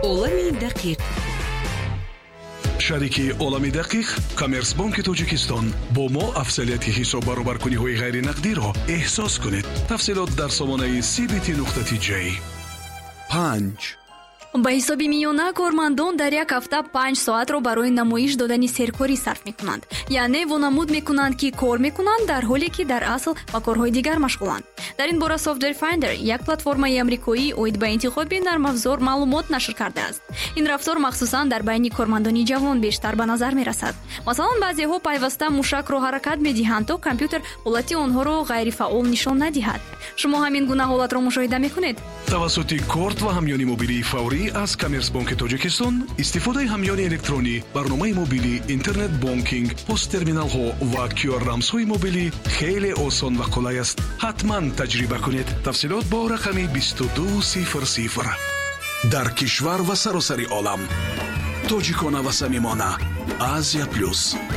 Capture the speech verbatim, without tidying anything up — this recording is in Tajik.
олами дақиқ. шарики олами дақиқ коммерсбанки тоҷикистон бо мо афзалияти ҳисоб баробаркуниҳои ғайринақдиро эҳсос кунед. тафсилот дар сомонаи си би ти нуқта ти ҷей. панҷ ба ҳисоби миёна кормандон дар як ҳафта панҷ соатро барои намоиш додани серкорӣ сарф мекунанд. яъне вонамуд мекунанд ки кор мекунанд дар ҳоле ки дар асл ба корҳои дигар машғуланд. дар ин бора Software Finder, як платформаи амрикоӣ оид ба интихоби нармафзор маълумот нашр кардааст. ин рафтор махсусан дар байни кормандони ҷавон бештар ба назар мерасад. масалан, баъзеҳо пайваста мушакро ҳаракат медиҳанд то компютер ҳолати онҳоро ғайрифаъол нишон надиҳад. шумо ҳамин гуна ҳолатро мушоҳида мекунед? тавассути корт ва ҳамёни мобилии фаврӣ аз коммерсбанки тоҷикистон истифодаи ҳамёни электронӣ, барномаи мобилӣ, интернет бонкинг, посттерминалҳо ва кю ар рамзҳои мобилӣ хеле осон ва қулай аст. ҳатман таҷриба кунед. тафсилот бо рақами бисту ду сифр сифр. дар кишвар ва саросари олам тоҷикона ва самимона. Азия плюс.